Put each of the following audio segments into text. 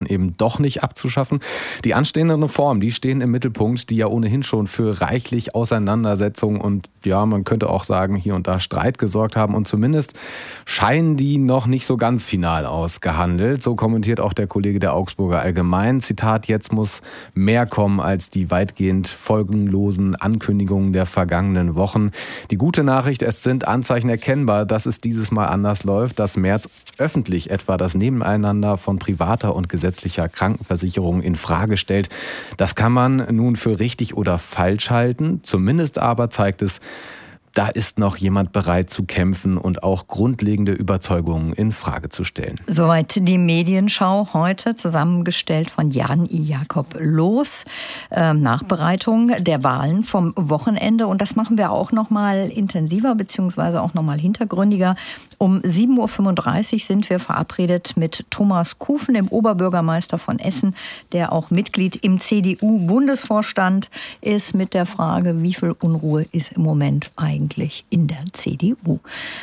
eben doch nicht abzuschaffen. Die anstehenden Reformen, die stehen im Mittelpunkt, die ja ohnehin schon für reichlich Auseinandersetzungen und ja, man könnte auch sagen, hier und da Streit gesorgt haben. Und zumindest scheinen die noch nicht so ganz final ausgehandelt. So kommentiert auch der Kollege der Augsburger Allgemeinen. Zitat, jetzt muss mehr kommen als die weitgehend folgenlosen Ankündigungen der vergangenen Wochen. Die gute Nachricht, es sind Anzeichen erkennbar, dass es dieses Mal anders läuft, dass Merz öffentlich etwa das Nebeneinander von privater und gesetzlicher Krankenversicherung in Frage stellt. Das kann man nun für richtig oder falsch halten. Zumindest aber zeigt es, da ist noch jemand bereit zu kämpfen und auch grundlegende Überzeugungen in Frage zu stellen. Soweit die Medienschau heute, zusammengestellt von Jan I. Jakob Loos. Nachbereitung der Wahlen vom Wochenende. Und das machen wir auch noch mal intensiver bzw. auch noch mal hintergründiger. Um 7.35 Uhr sind wir verabredet mit Thomas Kufen, dem Oberbürgermeister von Essen, der auch Mitglied im CDU-Bundesvorstand ist, mit der Frage, wie viel Unruhe ist im Moment eigentlich in der CDU.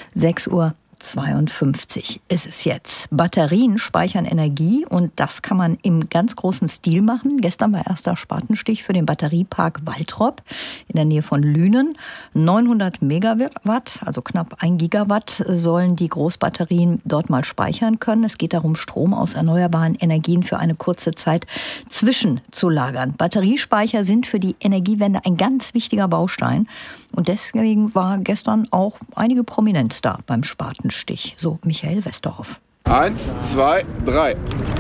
6.52 Uhr ist es jetzt. Batterien speichern Energie und das kann man im ganz großen Stil machen. Gestern war erster Spatenstich für den Batteriepark Waltrop in der Nähe von Lünen. 900 Megawatt, also knapp 1 Gigawatt, sollen die Großbatterien dort mal speichern können. Es geht darum, Strom aus erneuerbaren Energien für eine kurze Zeit zwischenzulagern. Batteriespeicher sind für die Energiewende ein ganz wichtiger Baustein. Und deswegen war gestern auch einige Prominenz da beim Spatenstich. So Michael Westerhoff. 1, 2, 3.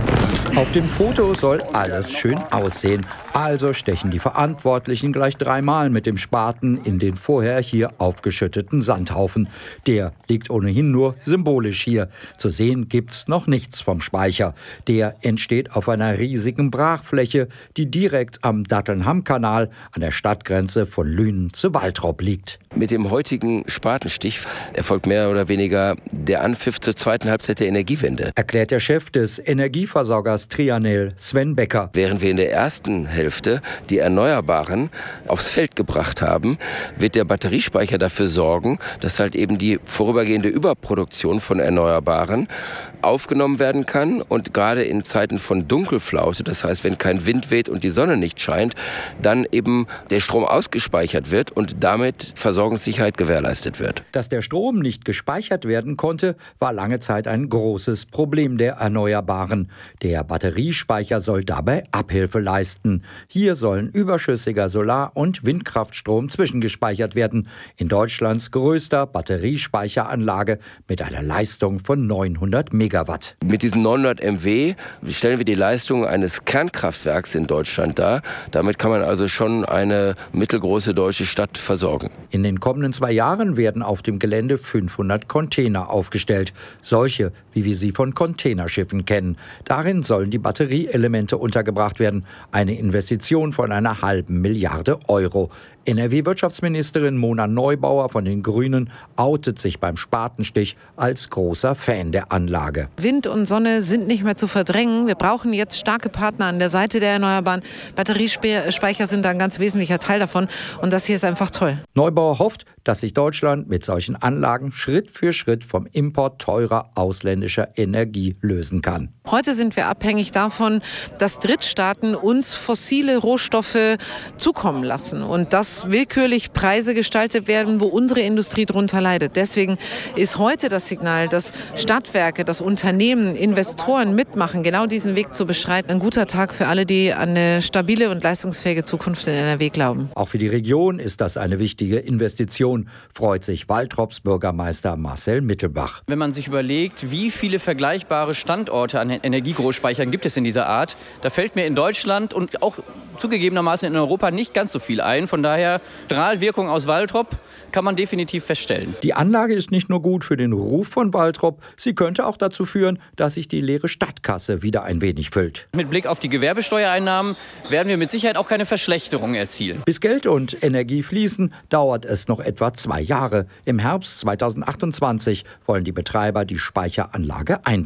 Auf dem Foto soll alles schön aussehen. Also stechen die Verantwortlichen gleich 3-mal mit dem Spaten in den vorher hier aufgeschütteten Sandhaufen. Der liegt ohnehin nur symbolisch hier. Zu sehen gibt's noch nichts vom Speicher. Der entsteht auf einer riesigen Brachfläche, die direkt am Dattelnham-Kanal an der Stadtgrenze von Lünen zu Waltrop liegt. Mit dem heutigen Spatenstich erfolgt mehr oder weniger der Anpfiff zur zweiten Halbzeit der Energiewende, erklärt der Chef des Energieversorgers Trianel, Sven Becker. Während wir in der ersten Hälfte die Erneuerbaren aufs Feld gebracht haben, wird der Batteriespeicher dafür sorgen, dass halt eben die vorübergehende Überproduktion von Erneuerbaren aufgenommen werden kann und gerade in Zeiten von Dunkelflaute, das heißt, wenn kein Wind weht und die Sonne nicht scheint, dann eben der Strom ausgespeichert wird und damit Versorgungssicherheit gewährleistet wird. Dass der Strom nicht gespeichert werden konnte, war lange Zeit ein großes Problem der Erneuerbaren. Der Batteriespeicher soll dabei Abhilfe leisten. Hier sollen überschüssiger Solar- und Windkraftstrom zwischengespeichert werden. In Deutschlands größter Batteriespeicheranlage mit einer Leistung von 900 Megawatt. Mit diesen 900 MW stellen wir die Leistung eines Kernkraftwerks in Deutschland dar. Damit kann man also schon eine mittelgroße deutsche Stadt versorgen. In den kommenden 2 Jahren werden auf dem Gelände 500 Container aufgestellt. Solche, wie wir sie von Containerschiffen kennen. Darin sollen die Batterieelemente untergebracht werden. Eine Investition von einer halben Milliarde Euro. NRW-Wirtschaftsministerin Mona Neubauer von den Grünen outet sich beim Spatenstich als großer Fan der Anlage. Wind und Sonne sind nicht mehr zu verdrängen. Wir brauchen jetzt starke Partner an der Seite der Erneuerbaren. Batteriespeicher sind da ein ganz wesentlicher Teil davon. Und das hier ist einfach toll. Neubauer hofft, dass sich Deutschland mit solchen Anlagen Schritt für Schritt vom Import teurer ausländischer Energie lösen kann. Heute sind wir abhängig davon, dass Drittstaaten uns fossile Rohstoffe zukommen lassen und dass willkürlich Preise gestaltet werden, wo unsere Industrie drunter leidet. Deswegen ist heute das Signal, dass Stadtwerke, dass Unternehmen, Investoren mitmachen, genau diesen Weg zu beschreiten. Ein guter Tag für alle, die an eine stabile und leistungsfähige Zukunft in NRW glauben. Auch für die Region ist das eine wichtige Investition, freut sich Waltrops Bürgermeister Marcel Mittelbach. Wenn man sich überlegt, wie viele vergleichbare Standorte an Energiegroßspeichern gibt es in dieser Art, da fällt mir in Deutschland und auch zugegebenermaßen in Europa nicht ganz so viel ein. Von daher, Strahlwirkung aus Waltrop kann man definitiv feststellen. Die Anlage ist nicht nur gut für den Ruf von Waltrop, sie könnte auch dazu führen, dass sich die leere Stadtkasse wieder ein wenig füllt. Mit Blick auf die Gewerbesteuereinnahmen werden wir mit Sicherheit auch keine Verschlechterung erzielen. Bis Geld und Energie fließen, dauert es noch etwa 2 Jahre. Im Herbst 2028 wollen die Betreiber die Speicheranlage einweihen.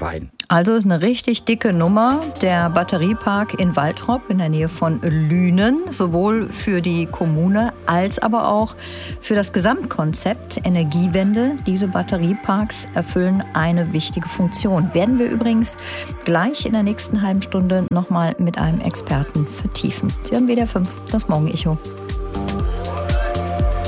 Also ist eine richtig dicke Nummer, der Batteriepark in Waltrop in der Nähe von Lünen, sowohl für die Kommune als aber auch für das Gesamtkonzept Energiewende. Diese Batterieparks erfüllen eine wichtige Funktion. Werden wir übrigens gleich in der nächsten halben Stunde nochmal mit einem Experten vertiefen. Sie hören WDR 5, das Morgen-Echo.